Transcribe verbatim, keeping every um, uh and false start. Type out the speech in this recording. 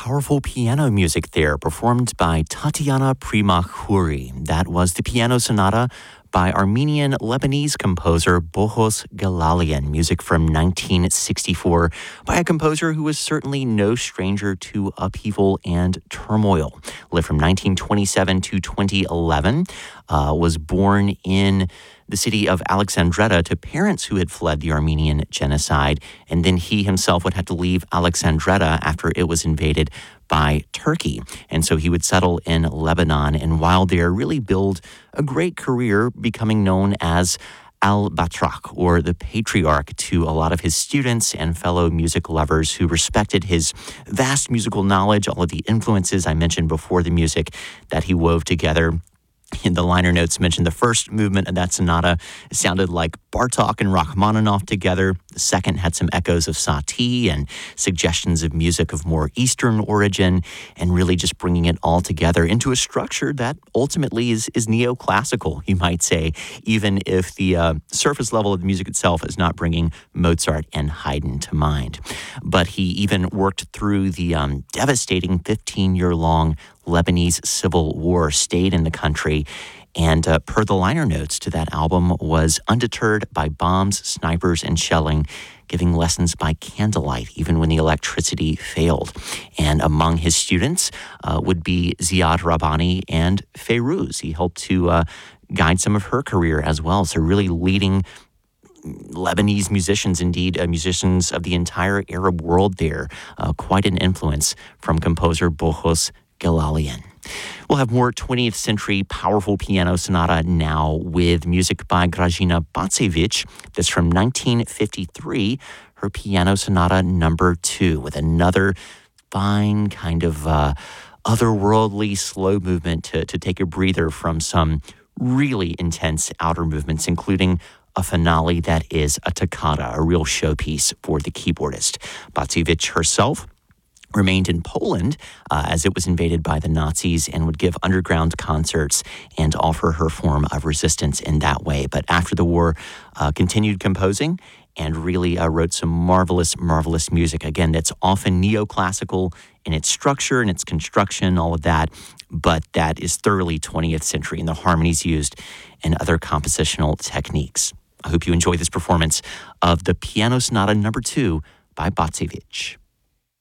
powerful piano music there, performed by Tatiana Primakhuri. That was the piano sonata by Armenian Lebanese composer Boghos Galalian, music from nineteen sixty-four by a composer who was certainly no stranger to upheaval and turmoil. Lived from nineteen twenty-seven to twenty eleven, uh, was born in the city of Alexandretta to parents who had fled the Armenian genocide, and then he himself would have to leave Alexandretta after it was invaded by Turkey. And so he would settle in Lebanon, and while there, really build a great career, becoming known as Al-Batrak, or the patriarch, to a lot of his students and fellow music lovers who respected his vast musical knowledge, all of the influences I mentioned before the music that he wove together. In the liner notes mentioned the first movement of that sonata sounded like Bartok and Rachmaninoff together. The second had some echoes of Satie and suggestions of music of more Eastern origin, and really just bringing it all together into a structure that ultimately is, is neoclassical, you might say, even if the uh, surface level of the music itself is not bringing Mozart and Haydn to mind. But he even worked through the um, devastating fifteen-year-long Lebanese civil war, stayed in the country, and uh, per the liner notes to that album, was undeterred by bombs, snipers, and shelling, giving lessons by candlelight, even when the electricity failed. And among his students uh, would be Ziad Rabbani and Fayrouz. He helped to uh, guide some of her career as well, so really leading Lebanese musicians, indeed, uh, musicians of the entire Arab world there. Uh, quite an influence from composer Boghos Galalian. We'll have more twentieth century powerful piano sonata now with music by Grażyna Bacewicz. This from nineteen fifty-three, her piano sonata number two, with another fine kind of uh, otherworldly slow movement to, to take a breather from some really intense outer movements, including a finale that is a toccata, a real showpiece for the keyboardist. Bacewicz herself remained in Poland uh, as it was invaded by the Nazis, and would give underground concerts and offer her form of resistance in that way. But after the war, uh, continued composing and really uh, wrote some marvelous, marvelous music. Again, that's often neoclassical in its structure and its construction, all of that, but that is thoroughly twentieth century in the harmonies used and other compositional techniques. I hope you enjoy this performance of the Piano Sonata number two by Bacewicz.